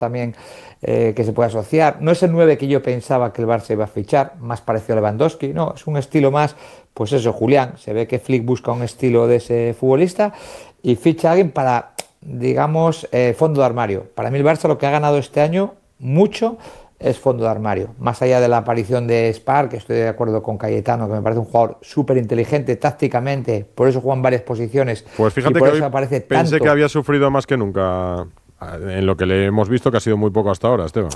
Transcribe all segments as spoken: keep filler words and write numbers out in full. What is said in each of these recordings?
también eh, que se puede asociar. No es el nueve que yo pensaba que el Barça iba a fichar, más parecido a Lewandowski, no, es un estilo más, pues eso, Julián, se ve que Flick busca un estilo de ese futbolista y ficha a alguien para, digamos, eh, fondo de armario. Para mí el Barça lo que ha ganado este año, mucho, es fondo de armario. Más allá de la aparición de Spar, que estoy de acuerdo con Cayetano, que me parece un jugador súper inteligente tácticamente, por eso juega en varias posiciones Pues y fíjate por que eso hoy aparece pensé tanto. que había sufrido más que nunca en lo que le hemos visto, que ha sido muy poco hasta ahora, Esteban.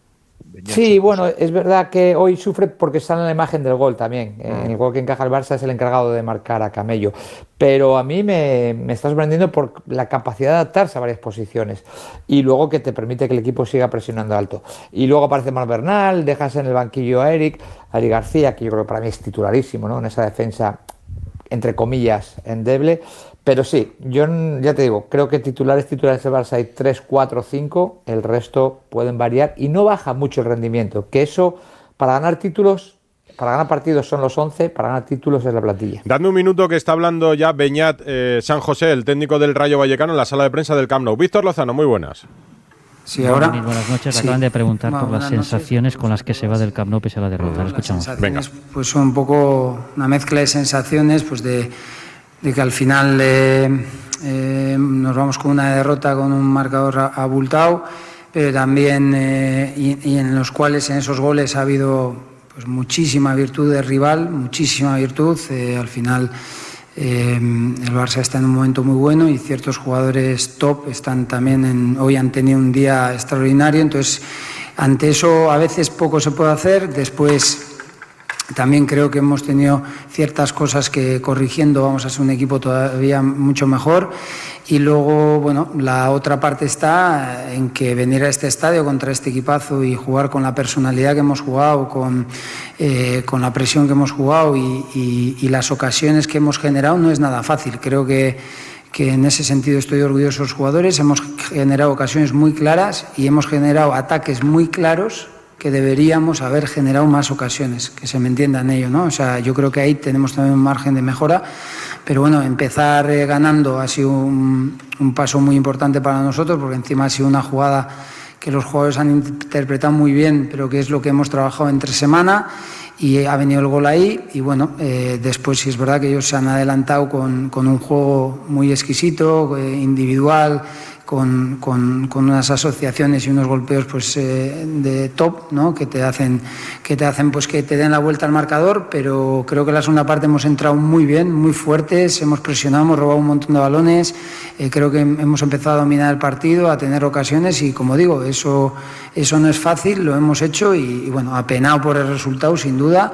Sí, bueno, es verdad que hoy sufre porque sale en la imagen del gol también. Eh, Mm. El gol que encaja el Barça es el encargado de marcar a Camello. Pero a mí me, me está sorprendiendo por la capacidad de adaptarse a varias posiciones y luego que te permite que el equipo siga presionando alto. Y luego aparece Mar Bernal, dejas en el banquillo a Eric, a Eric García, que yo creo que para mí es titularísimo, ¿no? En esa defensa, entre comillas, endeble. Pero sí, yo n- ya te digo, creo que titulares, titulares del Barça hay tres, cuatro, cinco, el resto pueden variar y no baja mucho el rendimiento, que eso, para ganar títulos, para ganar partidos son los once, para ganar títulos es la plantilla. Dadme un minuto que está hablando ya Beñat eh, San José, el técnico del Rayo Vallecano, en la sala de prensa del Camp Nou. Víctor Lozano, muy buenas. Sí, ahora. Buenas, buenas noches. Sí. Acaban de preguntar Bueno, por las buenas noches. sensaciones con las que se va del Camp Nou pese a la derrota. Lo Las escuchamos. sensaciones, pues son un poco una mezcla de sensaciones, pues de, de que al final eh, eh, nos vamos con una derrota con un marcador a- abultado, pero también eh, y, y en los cuales en esos goles ha habido pues muchísima virtud de rival, muchísima virtud. Eh, al final eh, el Barça está en un momento muy bueno y ciertos jugadores top están también en, hoy han tenido un día extraordinario, entonces ante eso a veces poco se puede hacer. Después también creo que hemos tenido ciertas cosas que corrigiendo vamos a ser un equipo todavía mucho mejor. Y luego, bueno, la otra parte está en que venir a este estadio contra este equipazo y jugar con la personalidad que hemos jugado, con, eh, con la presión que hemos jugado y, y, y las ocasiones que hemos generado no es nada fácil. Creo que, que en ese sentido estoy orgulloso de los jugadores. Hemos generado ocasiones muy claras y hemos generado ataques muy claros que deberíamos haber generado más ocasiones, que se me entienda en ello, ¿no? O sea, yo creo que ahí tenemos también un margen de mejora, pero bueno, empezar eh, ganando ha sido un, un paso muy importante para nosotros, porque encima ha sido una jugada que los jugadores han interpretado muy bien, pero que es lo que hemos trabajado entre semana, y ha venido el gol ahí, y bueno, eh, después sí es verdad que ellos se han adelantado con, con un juego muy exquisito, eh, individual, Con, con, con unas asociaciones y unos golpeos pues eh, de top, ¿no? que te hacen que te hacen pues que te den la vuelta al marcador, pero creo que en la segunda parte hemos entrado muy bien, muy fuertes, hemos presionado, hemos robado un montón de balones, eh, creo que hemos empezado a dominar el partido, a tener ocasiones y como digo, eso eso no es fácil, lo hemos hecho y, y bueno, apenado por el resultado sin duda.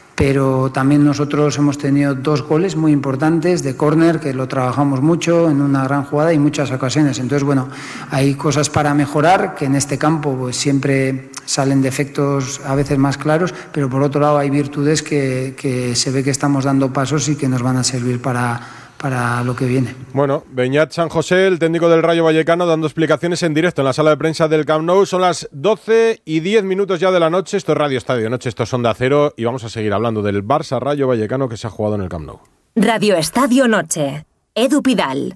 Pero también nosotros hemos tenido dos goles muy importantes de córner, que lo trabajamos mucho en una gran jugada y muchas ocasiones. Entonces, bueno, hay cosas para mejorar, que en este campo pues siempre salen defectos a veces más claros, pero por otro lado hay virtudes que, que se ve que estamos dando pasos y que nos van a servir para, para lo que viene. Bueno, Beñat San José, el técnico del Rayo Vallecano, dando explicaciones en directo en la sala de prensa del Camp Nou. Son las doce y diez minutos ya de la noche. Esto es Radio Estadio Noche, esto es Onda Cero y vamos a seguir hablando del Barça Rayo Vallecano que se ha jugado en el Camp Nou. Radio Estadio Noche. Edu Pidal.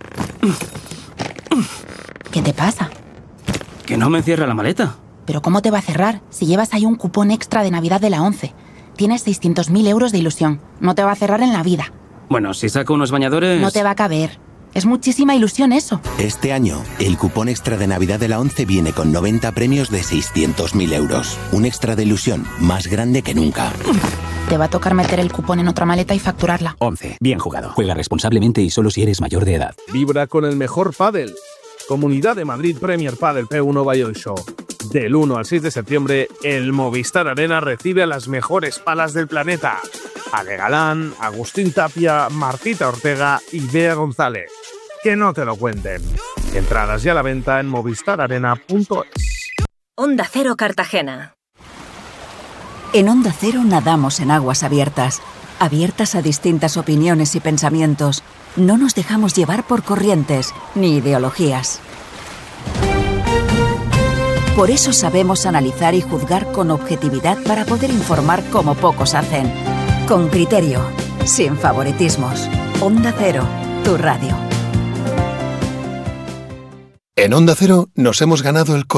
¿Qué te pasa? Que no me cierra la maleta. ¿Pero cómo te va a cerrar si llevas ahí un cupón extra de Navidad de la ONCE? Tienes seiscientos mil euros de ilusión. No te va a cerrar en la vida. Bueno, si saco unos bañadores... No te va a caber. Es muchísima ilusión eso. Este año, el cupón extra de Navidad de la ONCE viene con noventa premios de seiscientos mil euros. Un extra de ilusión más grande que nunca. Te va a tocar meter el cupón en otra maleta y facturarla. ONCE. Bien jugado. Juega responsablemente y solo si eres mayor de edad. Vibra con el mejor pádel. Comunidad de Madrid Premier Padel P uno Bayern Show. Del uno al seis de septiembre, el Movistar Arena recibe a las mejores palas del planeta. Ale Galán, Agustín Tapia, Martita Ortega y Bea González. Que no te lo cuenten. Entradas ya a la venta en movistar arena punto es. Onda Cero Cartagena. En Onda Cero nadamos en aguas abiertas. Abiertas a distintas opiniones y pensamientos. No nos dejamos llevar por corrientes ni ideologías. Por eso sabemos analizar y juzgar con objetividad para poder informar como pocos hacen. Con criterio, sin favoritismos. Onda Cero, tu radio. En Onda Cero nos hemos ganado el